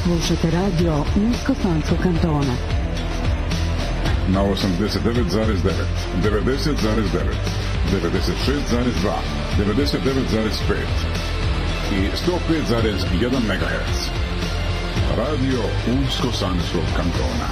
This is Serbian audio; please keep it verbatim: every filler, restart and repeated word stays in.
Slušate radio Unsko-Sanskog kantona. Na osamdeset devet zarez devet, devedeset zarez devet, devedeset šest zarez dva, devedeset devet zarez pet i sto pet zarez jedan megaherc. Radio Unsko-Sanskog kantona.